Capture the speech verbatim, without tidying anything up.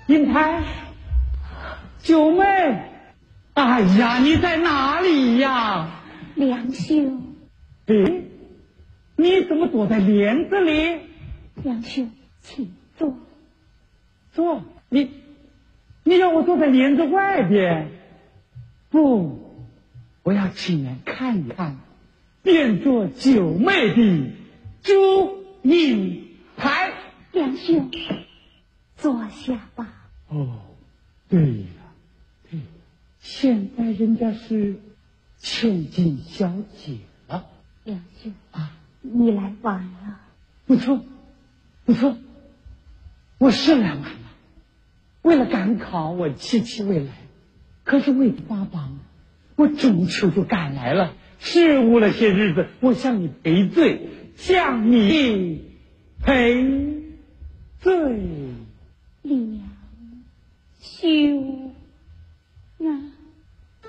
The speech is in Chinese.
银台，九妹，哎呀，你在哪里呀？ 梁兄， 诶，你怎么躲在帘子里？ 梁兄，请坐。 坐，你，你让我坐在帘子外边？不，我要亲眼看一看，变作九妹的祝银台。 梁兄，坐下吧。 哦，对呀，对呀，现在人家是千金小姐了。 梁兄啊， 你来晚了。 不错，不错，我是来晚了。为了赶考，我迟迟未来，可是为发榜，我中秋就赶来了。失误了些日子，我向你赔罪，向你赔罪。 梁兄。